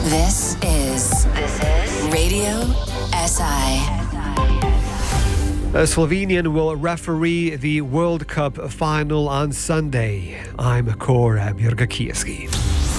This is Radio SI. A Slovenian will referee the World Cup final on Sunday. I'm Kora Mirgakijski.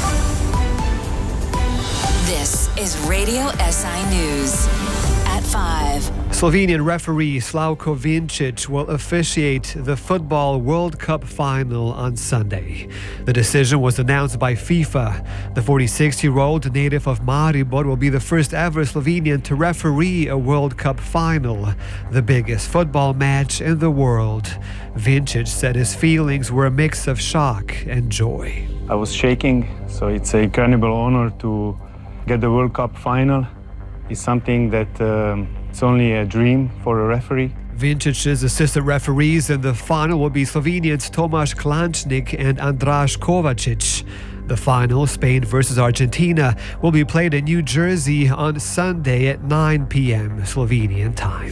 This is Radio SI News at 5. Slovenian referee Slavko Vincic will officiate the Football World Cup final on Sunday. The decision was announced by FIFA. The 46-year-old native of Maribor will be the first ever Slovenian to referee a World Cup final, the biggest football match in the world. Vincic said his feelings were a mix of shock and joy. I was shaking, so it's a incredible honor to get the World Cup final. It's something that it's only a dream for a referee. Vincic's assistant referees in the final will be Slovenians Tomaš Klančnik and Andraž Kovačič. The final, Spain versus Argentina, will be played in New Jersey on Sunday at 9 p.m. Slovenian time.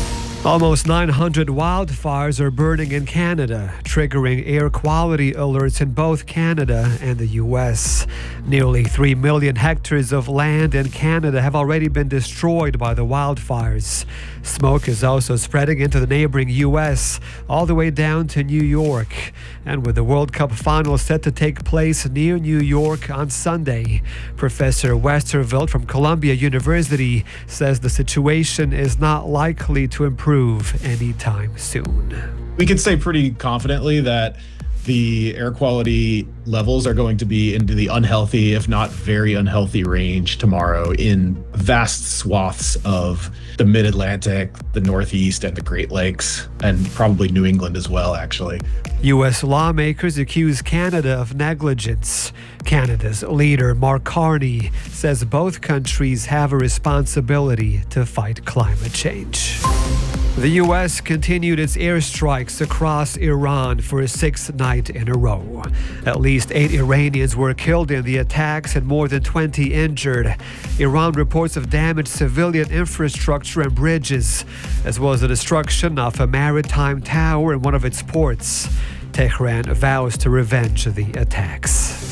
Almost 900 wildfires are burning in Canada, triggering air quality alerts in both Canada and the U.S. Nearly 3 million hectares of land in Canada have already been destroyed by the wildfires. Smoke is also spreading into the neighboring U.S., all the way down to New York. And with the World Cup final set to take place near New York on Sunday, Professor Westervelt from Columbia University says the situation is not likely to improve anytime soon. We can say pretty confidently that the air quality levels are going to be into the unhealthy, if not very unhealthy range tomorrow in vast swaths of the Mid-Atlantic, the Northeast, and the Great Lakes, and probably New England as well, actually. U.S. lawmakers accuse Canada of negligence. Canada's leader, Mark Carney, says both countries have a responsibility to fight climate change. The U.S. continued its airstrikes across Iran for a sixth night in a row. At least 8 Iranians were killed in the attacks and more than 20 injured. Iran reports of damaged civilian infrastructure and bridges, as well as the destruction of a maritime tower in one of its ports. Tehran vows to revenge the attacks.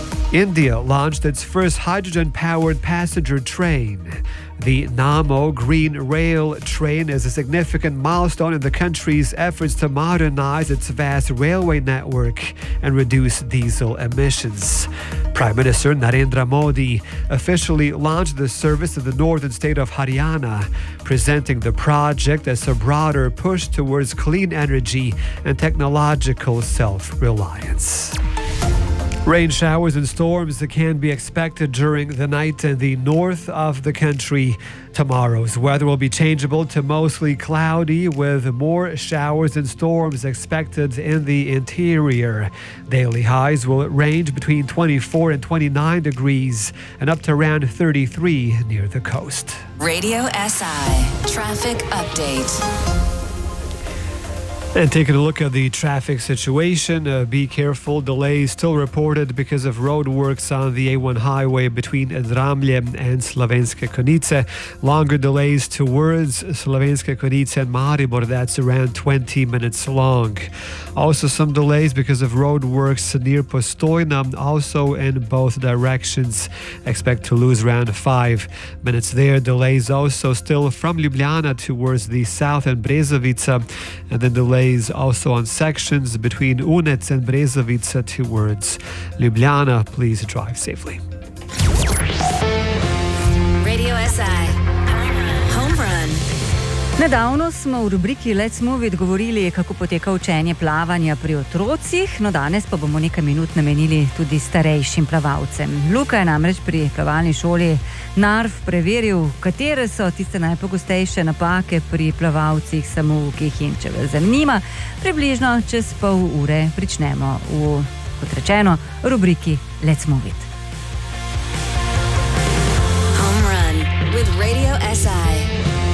India launched its first hydrogen-powered passenger train. The Namo Green Rail train is a significant milestone in the country's efforts to modernize its vast railway network and reduce diesel emissions. Prime Minister Narendra Modi officially launched the service in the northern state of Haryana, presenting the project as a broader push towards clean energy and technological self-reliance. Rain showers and storms can be expected during the night in the north of the country. Tomorrow's weather will be changeable to mostly cloudy, with more showers and storms expected in the interior. Daily highs will range between 24 and 29 degrees and up to around 33 near the coast. Radio SI Traffic Update. And taking a look at the traffic situation, be careful. Delays still reported because of roadworks on the A1 highway between Dramlje and Slovenske Konjice. Longer delays towards Slovenske Konjice and Maribor, that's around 20 minutes long. Also some delays because of roadworks near Postojna, also in both directions. Expect to lose around 5 minutes there. Delays also still from Ljubljana towards the south and Brezovica, and then delays also on sections between Unec and Brezovica towards Ljubljana. Please drive safely. Radio SI Home Run. Nedavno smo v rubriki Let's Move It govorili, kako poteka učenje plavanja pri otrocih, no danes pa bomo nekaj minut namenili tudi starejšim plavalcem. Luka je namreč pri plavalni šoli NARF preveril, katere so tiste najpogostejše napake pri plavalcih samoukih, in če vas zanima, približno čez pol ure pričnemo v, kot rečeno, rubriki Let's Move It.